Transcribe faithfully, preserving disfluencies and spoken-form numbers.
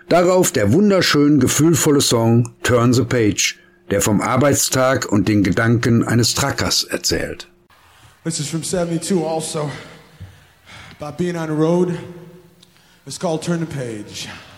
Darauf der wunderschön gefühlvolle Song Turn the Page, der vom Arbeitstag und den Gedanken eines Truckers erzählt. This is from seventy-two also, about being on the road. It's called Turn the Page.